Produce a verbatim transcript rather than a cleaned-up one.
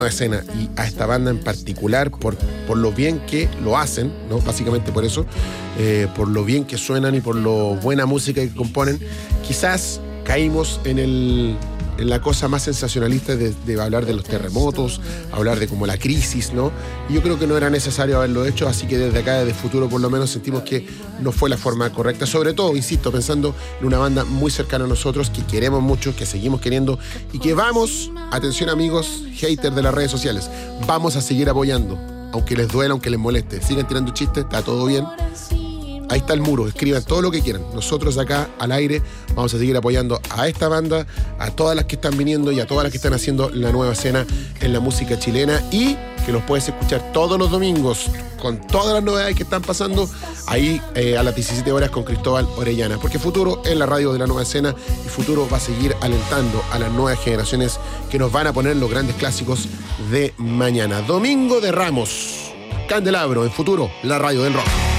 escena y a esta banda en particular por, por lo bien que lo hacen, ¿no? Básicamente por eso, eh, por lo bien que suenan y por lo buena música que componen. Quizás caímos en el en la cosa más sensacionalista de, de hablar de los terremotos, hablar de como la crisis, ¿no? Y yo creo que no era necesario haberlo hecho, así que desde acá, desde Futuro, por lo menos sentimos que no fue la forma correcta. Sobre todo, insisto, pensando en una banda muy cercana a nosotros, que queremos mucho, que seguimos queriendo y que vamos, atención amigos, haters de las redes sociales, vamos a seguir apoyando, aunque les duela, aunque les moleste. Sigan tirando chistes, está todo bien. Ahí está el muro, escriban todo lo que quieran. Nosotros acá al aire vamos a seguir apoyando a esta banda, a todas las que están viniendo y a todas las que están haciendo la nueva escena en la música chilena, y que los puedes escuchar todos los domingos con todas las novedades que están pasando ahí eh, a las diecisiete horas con Cristóbal Orellana. Porque Futuro es la radio de la nueva escena y Futuro va a seguir alentando a las nuevas generaciones que nos van a poner los grandes clásicos de mañana. Domingo de Ramos, Candelabro en Futuro, la radio del rock.